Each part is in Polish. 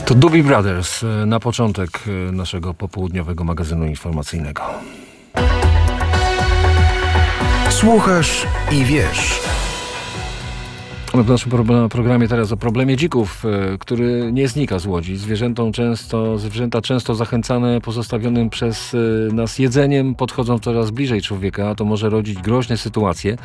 To Doobie Brothers na początek naszego popołudniowego magazynu informacyjnego. Słuchasz i wiesz. W naszym programie teraz o problemie dzików, który nie znika z Łodzi. Zwierzęta często zachęcane pozostawionym przez nas jedzeniem podchodzą coraz bliżej człowieka, a to może rodzić groźne sytuacje.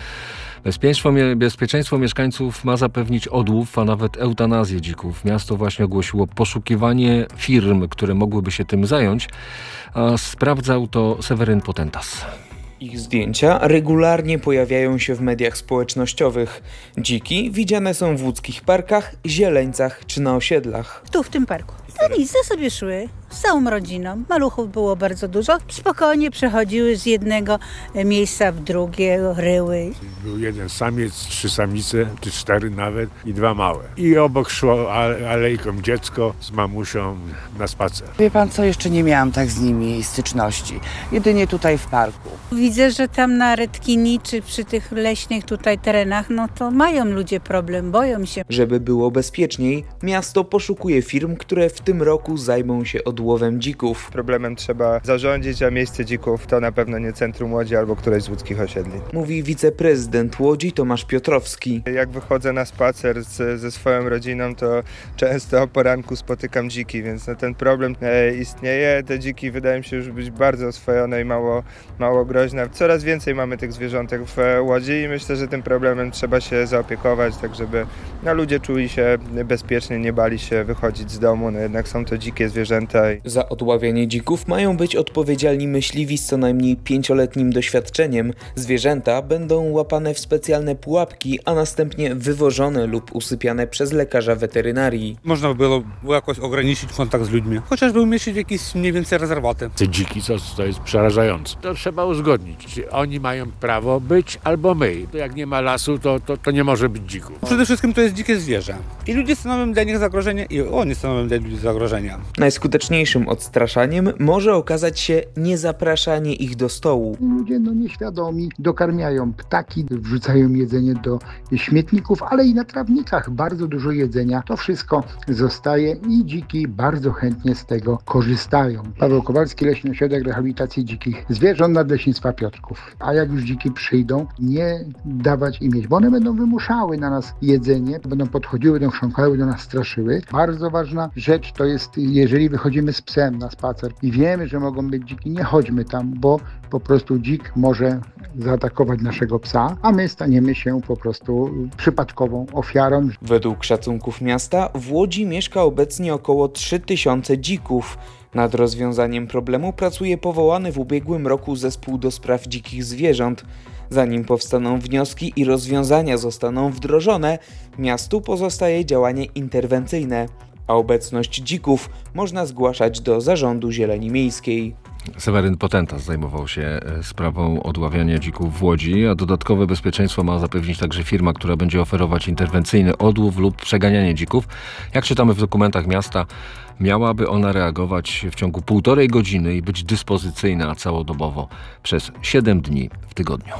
Bezpieczeństwo mieszkańców ma zapewnić odłów, a nawet eutanazję dzików. Miasto właśnie ogłosiło poszukiwanie firm, które mogłyby się tym zająć, a sprawdzał to Seweryn Potentas. Ich zdjęcia regularnie pojawiają się w mediach społecznościowych. Dziki widziane są w łódzkich parkach, zieleńcach czy na osiedlach. Tu w tym parku. To nic, sobie szły z całą rodziną. Maluchów było bardzo dużo. Spokojnie przechodziły z jednego miejsca w drugie, ryły. Był jeden samiec, 3 samice, czy 4 nawet i 2 małe. I obok szło alejką dziecko z mamusią na spacer. Wie pan co, jeszcze nie miałam tak z nimi styczności. Jedynie tutaj w parku. Widzę, że tam na Redkini czy przy tych leśnych tutaj terenach, no to mają ludzie problem, boją się. Żeby było bezpieczniej, miasto poszukuje firm, które w tym roku zajmą się odłowem dzików. Problemem trzeba zarządzić, a miejsce dzików to na pewno nie centrum Łodzi albo któreś z łódzkich osiedli. Mówi wiceprezydent Łodzi Tomasz Piotrowski. Jak wychodzę na spacer ze swoją rodziną, to często o poranku spotykam dziki, więc ten problem istnieje. Te dziki wydają się już być bardzo oswojone i mało groźne. Coraz więcej mamy tych zwierzątek w Łodzi i myślę, że tym problemem trzeba się zaopiekować, tak żeby ludzie czuli się bezpiecznie, nie bali się wychodzić z domu. No jednak są to dzikie zwierzęta. Za odławianie dzików mają być odpowiedzialni myśliwi z co najmniej 5-letnim doświadczeniem. Zwierzęta będą łapane w specjalne pułapki, a następnie wywożone lub usypiane przez lekarza weterynarii. Można by było jakoś ograniczyć kontakt z ludźmi, chociażby umieścić jakieś mniej więcej rezerwaty. Te dziki, to jest przerażające. To trzeba uzgodnić, czy oni mają prawo być albo my. Jak nie ma lasu, to nie może być dzików. Przede wszystkim to jest dzikie zwierzę. I ludzie stanowią dla nich zagrożenie i oni stanowią dla ludzi zagrożenia. Najskuteczniejszym odstraszaniem może okazać się niezapraszanie ich do stołu. Ludzie nieświadomi dokarmiają ptaki, wrzucają jedzenie do śmietników, ale i na trawnikach bardzo dużo jedzenia. To wszystko zostaje i dziki bardzo chętnie z tego korzystają. Paweł Kowalski, Leśny Ośrodek Rehabilitacji Dzikich Zwierząt Nadleśnictwa Piotrków. A jak już dziki przyjdą, nie dawać im jeść, bo one będą wymuszały na nas jedzenie, będą podchodziły, będą chrząkały, będą nas straszyły. Bardzo ważna rzecz to jest, jeżeli wychodzimy z psem na spacer i wiemy, że mogą być dziki, nie chodźmy tam, bo po prostu dzik może zaatakować naszego psa, a my staniemy się po prostu przypadkową ofiarą. Według szacunków miasta w Łodzi mieszka obecnie około 3000 dzików. Nad rozwiązaniem problemu pracuje powołany w ubiegłym roku zespół do spraw dzikich zwierząt. Zanim powstaną wnioski i rozwiązania zostaną wdrożone, miastu pozostaje działanie interwencyjne, a obecność dzików można zgłaszać do Zarządu Zieleni Miejskiej. Seweryn Potentas zajmował się sprawą odławiania dzików w Łodzi, a dodatkowe bezpieczeństwo ma zapewnić także firma, która będzie oferować interwencyjny odłów lub przeganianie dzików. Jak czytamy w dokumentach miasta, miałaby ona reagować w ciągu 1,5 godziny i być dyspozycyjna całodobowo przez 7 dni w tygodniu.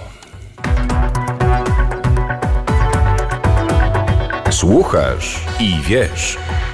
Słuchasz i wiesz.